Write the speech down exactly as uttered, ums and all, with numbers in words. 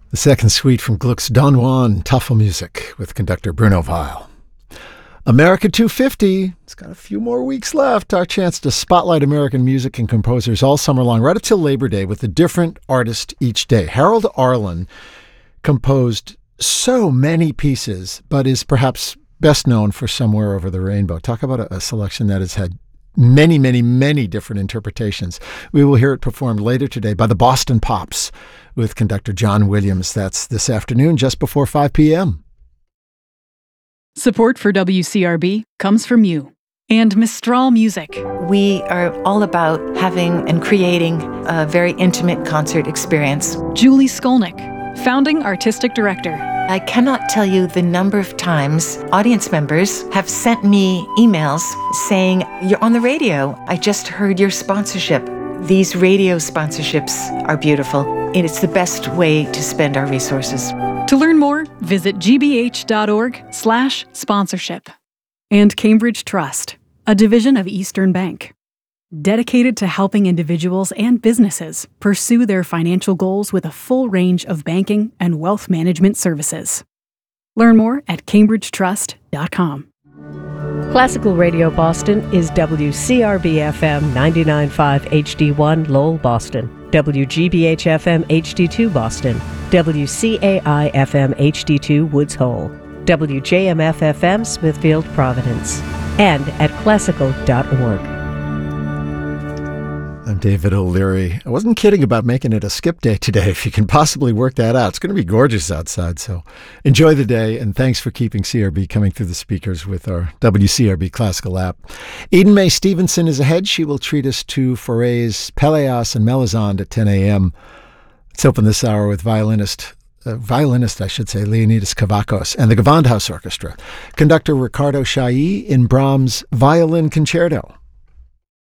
The second suite from Gluck's Don Juan Tafelmusik with conductor Bruno Weil. America two fifty. It's got a few more weeks left. Our chance to spotlight American music and composers all summer long, right up till Labor Day, with a different artist each day. Harold Arlen composed so many pieces, but is perhaps best known for Somewhere Over the Rainbow. Talk about a, a selection that has had many, many, many different interpretations. We will hear it performed later today by the Boston Pops with conductor John Williams. That's this afternoon, just before five p.m. Support for W C R B comes from you and Mistral Music. We are all about having and creating a very intimate concert experience. Julie Skolnick, founding artistic director. I cannot tell you the number of times audience members have sent me emails saying, "You're on the radio. I just heard your sponsorship." These radio sponsorships are beautiful, and it's the best way to spend our resources. To learn more, visit gbh.org slash sponsorship. And Cambridge Trust, a division of Eastern Bank, dedicated to helping individuals and businesses pursue their financial goals with a full range of banking and wealth management services. Learn more at cambridge trust dot com. Classical Radio Boston is W C R B F M ninety-nine point five H D one Lowell, Boston, W G B H F M H D two Boston, W C A I F M H D two Woods Hole, W J M F F M Smithfield, Providence, and at classical dot org. I'm David O'Leary. I wasn't kidding about making it a skip day today, if you can possibly work that out. It's going to be gorgeous outside, so enjoy the day, and thanks for keeping C R B coming through the speakers with our W C R B Classical app. Eden Mae Stevenson is ahead. She will treat us to Fauré's Pelléas and Melisande at ten a.m. Let's open this hour with violinist, uh, violinist, I should say, Leonidas Kavakos and the Gewandhaus Orchestra. Conductor Ricardo Chailly in Brahms' Violin Concerto.